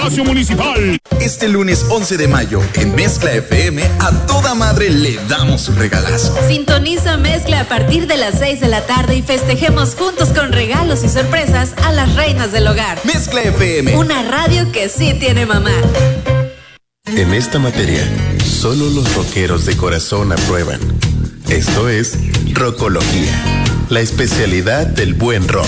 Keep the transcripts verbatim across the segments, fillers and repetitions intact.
Municipal. Este lunes once de mayo, en Mezcla F M, a toda madre le damos su regalazo. Sintoniza Mezcla a partir de las seis de la tarde y festejemos juntos con regalos y sorpresas a las reinas del hogar. Mezcla F M. Una radio que sí tiene mamá. En esta materia, solo los rockeros de corazón aprueban. Esto es Rockología, la especialidad del buen rock.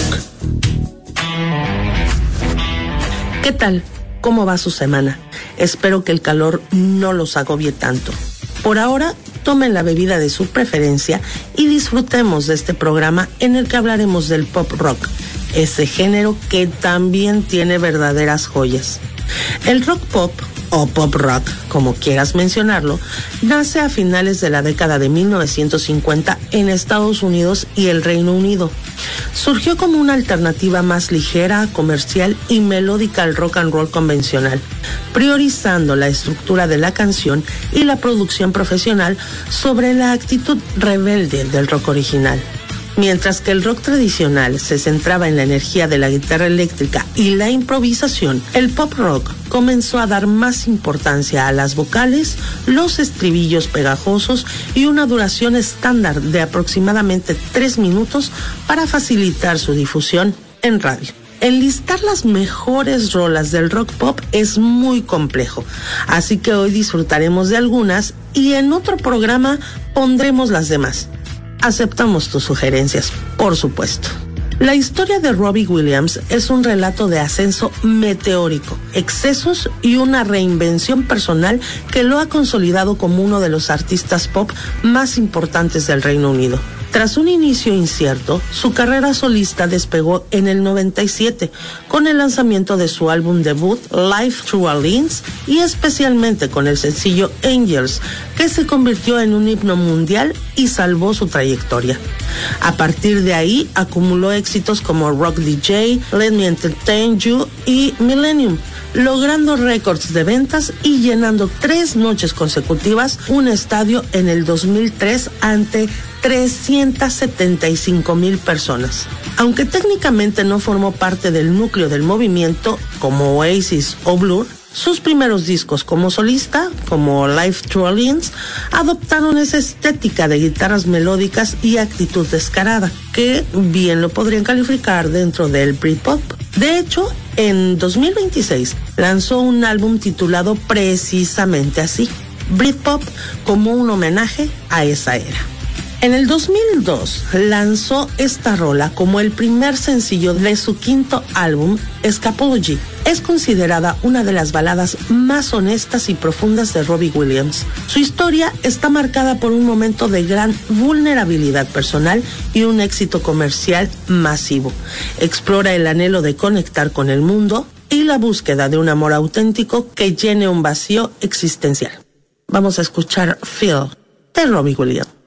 ¿Qué tal? ¿Cómo va su semana? Espero que el calor no los agobie tanto. Por ahora, tomen la bebida de su preferencia y disfrutemos de este programa en el que hablaremos del pop rock, ese género que también tiene verdaderas joyas. El rock pop, o pop rock, como quieras mencionarlo, nace a finales de la década de mil novecientos cincuenta en Estados Unidos y el Reino Unido. Surgió como una alternativa más ligera, comercial y melódica al rock and roll convencional, priorizando la estructura de la canción y la producción profesional sobre la actitud rebelde del rock original. Mientras que el rock tradicional se centraba en la energía de la guitarra eléctrica y la improvisación, el pop rock comenzó a dar más importancia a las vocales, los estribillos pegajosos y una duración estándar de aproximadamente tres minutos para facilitar su difusión en radio. Enlistar las mejores rolas del rock pop es muy complejo, así que hoy disfrutaremos de algunas y en otro programa pondremos las demás. Aceptamos tus sugerencias, por supuesto. La historia de Robbie Williams es un relato de ascenso meteórico, excesos y una reinvención personal que lo ha consolidado como uno de los artistas pop más importantes del Reino Unido. Tras un inicio incierto, su carrera solista despegó en el noventa y siete con el lanzamiento de su álbum debut Life Through a Lens y especialmente con el sencillo Angels, que se convirtió en un himno mundial y salvó su trayectoria. A partir de ahí acumuló éxitos como Rock D J, Let Me Entertain You y Millennium, logrando récords de ventas y llenando tres noches consecutivas un estadio en el dos mil tres ante trescientas setenta y cinco mil personas. Aunque técnicamente no formó parte del núcleo del movimiento como Oasis o Blur, sus primeros discos como solista, como Life Through a Lens, adoptaron esa estética de guitarras melódicas y actitud descarada, que bien lo podrían calificar dentro del Britpop. De hecho, en dos mil veintiséis lanzó un álbum titulado precisamente así, Britpop, como un homenaje a esa era. En el dos mil dos lanzó esta rola como el primer sencillo de su quinto álbum, Escapology. Es considerada una de las baladas más honestas y profundas de Robbie Williams. Su historia está marcada por un momento de gran vulnerabilidad personal y un éxito comercial masivo. Explora el anhelo de conectar con el mundo y la búsqueda de un amor auténtico que llene un vacío existencial. Vamos a escuchar Feel de Robbie Williams.